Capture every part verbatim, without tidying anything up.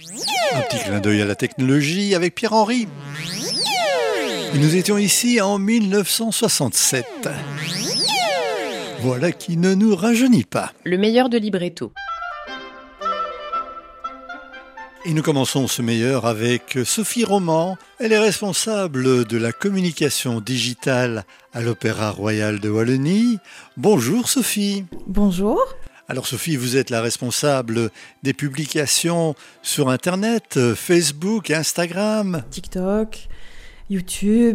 Un petit clin d'œil à la technologie avec Pierre-Henri. Et nous étions ici en mille neuf cent soixante-sept. Voilà qui ne nous rajeunit pas. Le meilleur de libretto. Et nous commençons ce meilleur avec Sophie Roman. Elle est responsable de la communication digitale à l'Opéra Royal de Wallonie. Bonjour Sophie. Bonjour. Alors Sophie, vous êtes la responsable des publications sur Internet, Facebook, Instagram, TikTok, YouTube.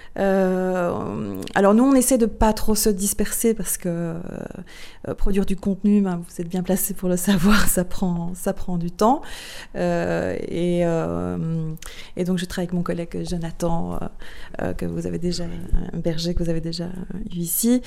Euh, alors nous, on essaie de pas trop se disperser parce que euh, produire du contenu, ben, vous êtes bien placé pour le savoir, ça prend, ça prend du temps. Euh, et, euh, et donc je travaille avec mon collègue Jonathan, euh, que vous avez déjà, un berger que vous avez déjà eu ici.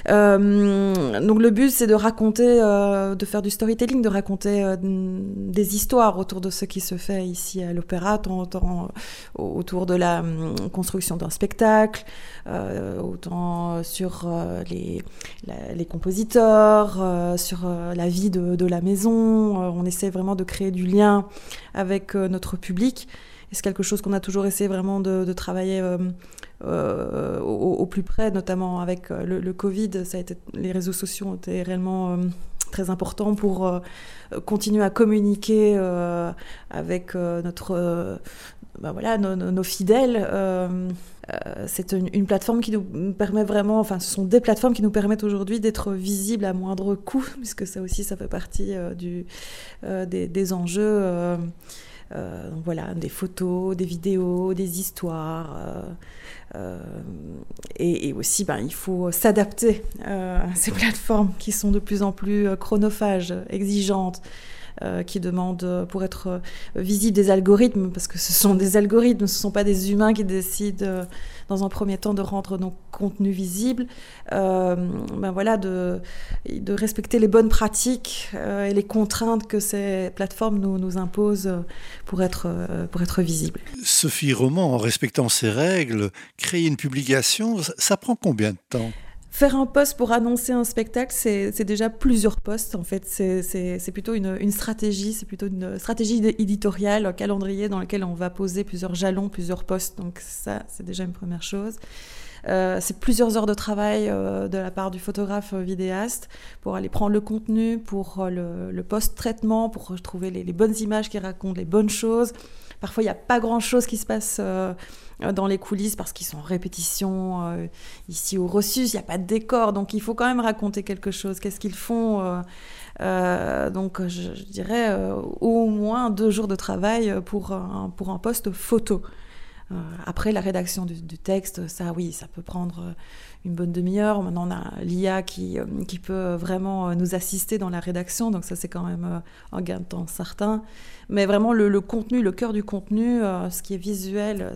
Euh, donc le but, c'est de raconter, euh, de faire du storytelling, de raconter euh, des histoires autour de ce qui se fait ici à l'Opéra, tant, tant autour de la construction d'un spectacle, Euh, autant sur euh, les, la, les compositeurs, euh, sur euh, la vie de, de la maison. Euh, on essaie vraiment de créer du lien avec euh, notre public. Et c'est quelque chose qu'on a toujours essayé vraiment de, de travailler euh, euh, au, au plus près, notamment avec euh, le, le Covid. Ça a été, les réseaux sociaux ont été réellement euh, très importants pour euh, continuer à communiquer euh, avec euh, notre... Euh, ben voilà, nos, nos, nos fidèles. Euh, euh, c'est une, une plateforme qui nous permet vraiment, enfin, ce sont des plateformes qui nous permettent aujourd'hui d'être visibles à moindre coût, puisque ça aussi, ça fait partie euh, du, euh, des, des enjeux. Euh, euh, donc voilà, des photos, des vidéos, des histoires. Euh, euh, et, et aussi, ben, il faut s'adapter euh, à ces plateformes qui sont de plus en plus chronophages, exigeantes. Euh, qui demandent, pour être euh, visibles, des algorithmes, parce que ce sont des algorithmes, ce ne sont pas des humains qui décident, euh, dans un premier temps, de rendre nos contenus visibles. Euh, ben voilà, de, de respecter les bonnes pratiques euh, et les contraintes que ces plateformes nous, nous imposent pour être, euh, pour être visibles. Sophie Roman, en respectant ces règles, créer une publication, ça, ça prend combien de temps ? Faire un post pour annoncer un spectacle, c'est, c'est déjà plusieurs posts. En fait, c'est, c'est, c'est plutôt une, une stratégie, c'est plutôt une stratégie éditoriale, un calendrier dans lequel on va poser plusieurs jalons, plusieurs posts. Donc ça, c'est déjà une première chose. Euh, c'est plusieurs heures de travail euh, de la part du photographe euh, vidéaste pour aller prendre le contenu, pour euh, le, le post-traitement, pour trouver les, les bonnes images qui racontent les bonnes choses. Parfois, il n'y a pas grand-chose qui se passe euh, dans les coulisses parce qu'ils sont en répétition euh, ici au Rossus, il n'y a pas de décor, donc il faut quand même raconter quelque chose. Qu'est-ce qu'ils font euh, euh, donc je, je dirais euh, au moins deux jours de travail pour un, pour un poste photo. Euh, après la rédaction du, du texte, ça oui, ça peut prendre une bonne demi-heure. Maintenant on a l'I A qui, qui peut vraiment nous assister dans la rédaction, donc ça c'est quand même un gain de temps certain. Mais vraiment le, le contenu, le cœur du contenu, euh, ce qui est visuel,